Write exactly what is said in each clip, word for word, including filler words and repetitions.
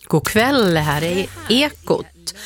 God kväll, här är Ekot.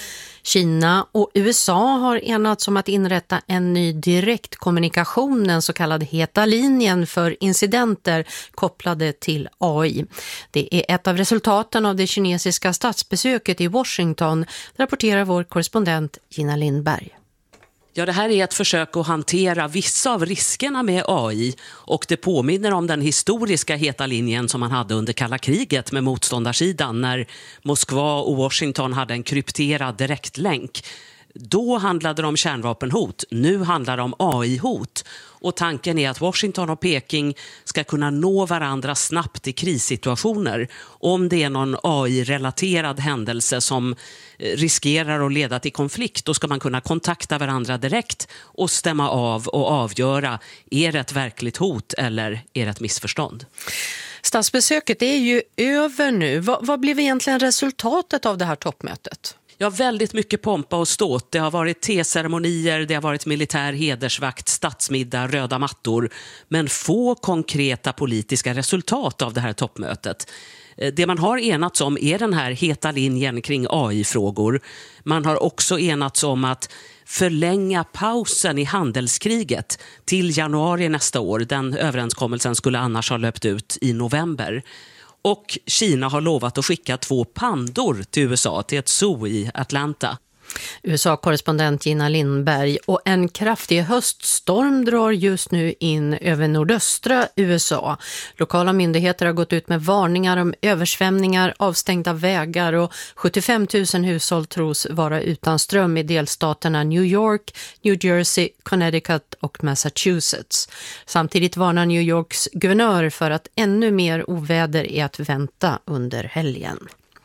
Kina och U S A har enats om att inrätta en ny direktkommunikation, en så kallad heta linjen för incidenter kopplade till A I. Det är ett av resultaten av det kinesiska statsbesöket i Washington, rapporterar vår korrespondent Gina Lindberg. Ja, det här är ett försök att hantera vissa av riskerna med A I, och det påminner om den historiska heta linjen som man hade under kalla kriget med motståndarsidan när Moskva och Washington hade en krypterad direktlänk. Då handlade det om kärnvapenhot, nu handlar det om A I-hot. Och tanken är att Washington och Peking ska kunna nå varandra snabbt i krissituationer. Om det är någon A I-relaterad händelse som riskerar att leda till konflikt, då ska man kunna kontakta varandra direkt och stämma av och avgöra, är det ett verkligt hot eller är det ett missförstånd? Statsbesöket är ju över nu. Vad, vad blev egentligen resultatet av det här toppmötet? Ja, väldigt mycket pompa och ståt. Det har varit teceremonier, det har varit militär hedersvakt, statsmiddag, röda mattor. Men få konkreta politiska resultat av det här toppmötet. Det man har enats om är den här heta linjen kring A I-frågor. Man har också enats om att förlänga pausen i handelskriget till januari nästa år. Den överenskommelsen skulle annars ha löpt ut i november. Och Kina har lovat att skicka två pandor till U S A, till ett zoo i Atlanta. U S A-korrespondent Gina Lindberg. Och en kraftig höststorm drar just nu in över nordöstra U S A. Lokala myndigheter har gått ut med varningar om översvämningar, avstängda vägar och sjuttiofem tusen hushåll tros vara utan ström i delstaterna New York, New Jersey, Connecticut och Massachusetts. Samtidigt varnar New Yorks guvernör för att ännu mer oväder är att vänta under helgen.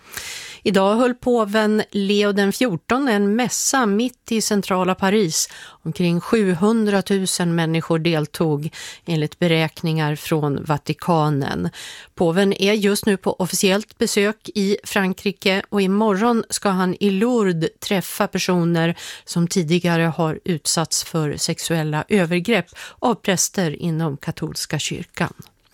Idag höll påven Leo den fjortonde en mässa mitt i centrala Paris. Omkring sjuhundratusen människor deltog enligt beräkningar från Vatikanen. Påven är just nu på officiellt besök i Frankrike och imorgon ska han i Lourdes träffa personer som tidigare har utsatts för sexuella övergrepp av präster inom katolska kyrkan.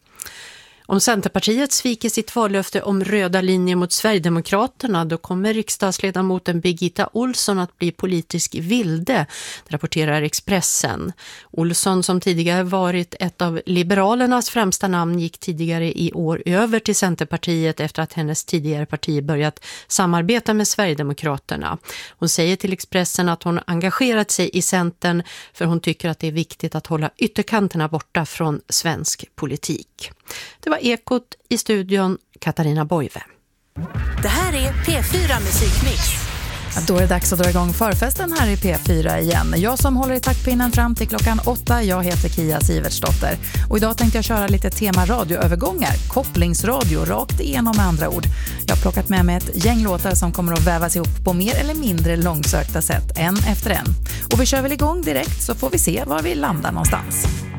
Om Centerpartiet sviker sitt vallöfte om röda linjer mot Sverigedemokraterna, då kommer riksdagsledamoten Birgitta Olsson att bli politisk vilde, rapporterar Expressen. Olsson, som tidigare varit ett av Liberalernas främsta namn, gick tidigare i år över till Centerpartiet efter att hennes tidigare parti börjat samarbeta med Sverigedemokraterna. Hon säger till Expressen att hon engagerat sig i Centern för hon tycker att det är viktigt att hålla ytterkanterna borta från svensk politik. Det var Ekot, i studion Katarina Boive. Det här är P fyra Musikmix. Ja, då är det dags att dra igång förfesten här i P fyra igen. Jag som håller i taktpinnen fram till klockan åtta, jag heter Kia Sivertsdotter. Och idag tänkte jag köra lite tema radioövergångar, kopplingsradio, rakt igenom med andra ord. Jag har plockat med mig ett gäng låtar som kommer att vävas ihop på mer eller mindre långsökta sätt, en efter en. Och vi kör väl igång direkt så får vi se var vi landar någonstans.